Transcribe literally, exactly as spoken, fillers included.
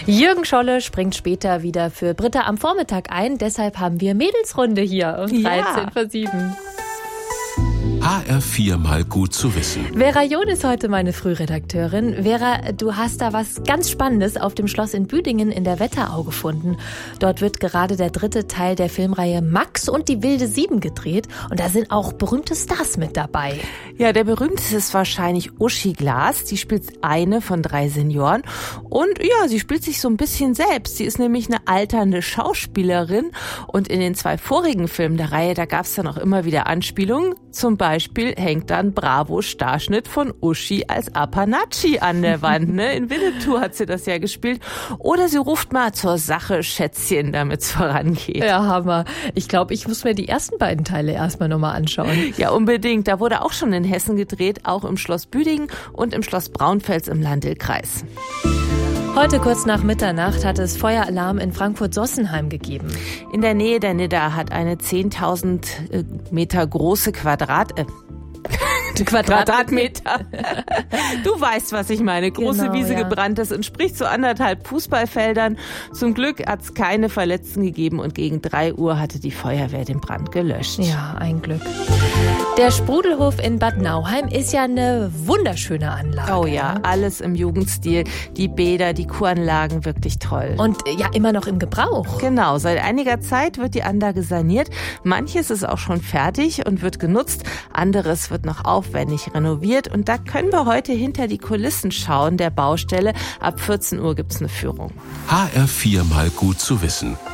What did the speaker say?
Jürgen Scholle springt später wieder für Britta am Vormittag ein. Deshalb haben wir Mädelsrunde hier um dreizehn vor sieben. H R vier mal gut zu wissen. Vera John ist heute meine Frühredakteurin. Vera, du hast da was ganz Spannendes auf dem Schloss in Büdingen in der Wetterau gefunden. Dort wird gerade der dritte Teil der Filmreihe Max und die wilde Sieben gedreht. Und da sind auch berühmte Stars mit dabei. Ja, der berühmteste ist wahrscheinlich Uschi Glas. Die spielt eine von drei Senioren. Und ja, sie spielt sich so ein bisschen selbst. Sie ist nämlich eine alternde Schauspielerin. Und in den zwei vorigen Filmen der Reihe, da gab es dann auch immer wieder Anspielungen. Zum Beispiel hängt dann Bravo-Starschnitt von Uschi als Apanatschi an der Wand. Ne? In Winnetou hat sie das ja gespielt. Oder sie ruft mal zur Sache, Schätzchen, damit es vorangeht. Ja, Hammer. Ich glaube, ich muss mir die ersten beiden Teile erstmal nochmal anschauen. Ja, unbedingt. Da wurde auch schon in Hessen gedreht, auch im Schloss Büdingen und im Schloss Braunfels im Landl-Kreis. Heute kurz nach Mitternacht hat es Feueralarm in Frankfurt-Sossenheim gegeben. In der Nähe der Nidda hat eine zehntausend Meter große Quadrat... Äh, Quadratmeter. Du weißt, was ich meine. Große Genau, Wiese ja. gebrannt. Das entspricht zu anderthalb Fußballfeldern. Zum Glück hat es keine Verletzten gegeben und gegen drei Uhr hatte die Feuerwehr den Brand gelöscht. Ja, ein Glück. Der Sprudelhof in Bad Nauheim ist ja eine wunderschöne Anlage. Oh ja, alles im Jugendstil. Die Bäder, die Kuranlagen, wirklich toll. Und ja, immer noch im Gebrauch. Genau, seit einiger Zeit wird die Anlage saniert. Manches ist auch schon fertig und wird genutzt. Anderes wird noch aufwendig renoviert. Und da können wir heute hinter die Kulissen schauen der Baustelle. Ab vierzehn Uhr gibt's eine Führung. H R vier mal gut zu wissen.